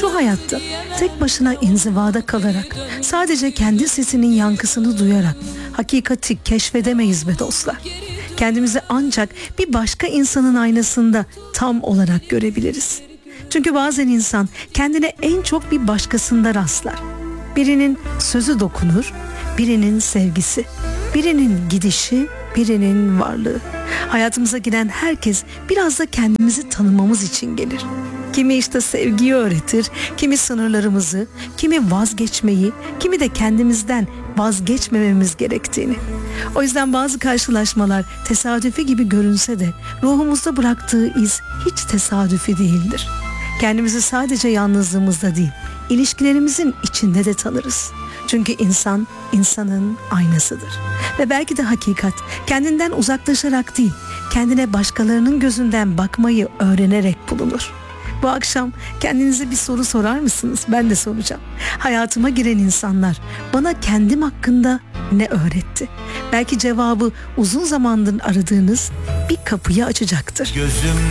Şu hayatta tek başına inzivada kalarak, sadece kendi sesinin yankısını duyarak hakikati keşfedemeyiz be dostlar. Kendimizi ancak bir başka insanın aynasında tam olarak görebiliriz. Çünkü bazen insan kendine en çok bir başkasında rastlar. Birinin sözü dokunur, birinin sevgisi, birinin gidişi, birinin varlığı. Hayatımıza giren herkes biraz da kendimizi tanımamız için gelir. Kimi işte sevgiyi öğretir, kimi sınırlarımızı, kimi vazgeçmeyi, kimi de kendimizden vazgeçmememiz gerektiğini. O yüzden bazı karşılaşmalar tesadüfi gibi görünse de ruhumuzda bıraktığı iz hiç tesadüfi değildir. Kendimizi sadece yalnızlığımızda değil, ilişkilerimizin içinde de tanırız. Çünkü insan, insanın aynasıdır. Ve belki de hakikat kendinden uzaklaşarak değil, kendine başkalarının gözünden bakmayı öğrenerek bulunur. Bu akşam kendinize bir soru sorar mısınız? Ben de soracağım. Hayatıma giren insanlar bana kendim hakkında ne öğretti? Belki cevabı uzun zamandır aradığınız bir kapıyı açacaktır. Gözüm